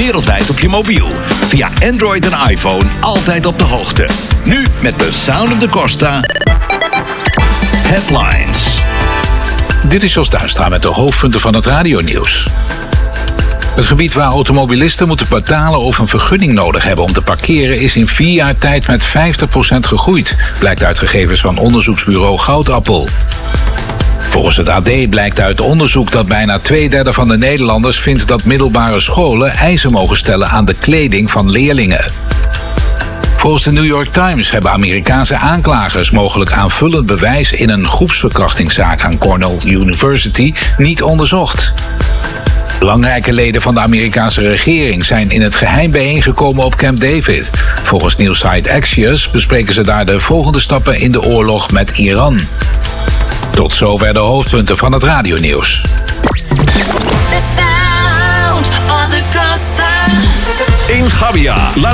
wereldwijd op je mobiel. Via Android en iPhone altijd op de hoogte. Nu met de Sound of the Costa Headlines. Dit is Jos Duistra met de hoofdpunten van het radionieuws. Het gebied waar automobilisten moeten betalen of een vergunning nodig hebben om te parkeren is in 4 jaar tijd met 50% gegroeid, blijkt uit gegevens van onderzoeksbureau Goudappel. Volgens het AD blijkt uit onderzoek dat bijna 2/3 van de Nederlanders vindt dat middelbare scholen eisen mogen stellen aan de kleding van leerlingen. Volgens de New York Times hebben Amerikaanse aanklagers mogelijk aanvullend bewijs in een groepsverkrachtingszaak aan Cornell University niet onderzocht. Belangrijke leden van de Amerikaanse regering zijn in het geheim bijeengekomen op Camp David. Volgens nieuwssite Axios bespreken ze daar de volgende stappen in de oorlog met Iran. Tot zover de hoofdpunten van het radionieuws. In Gavia laat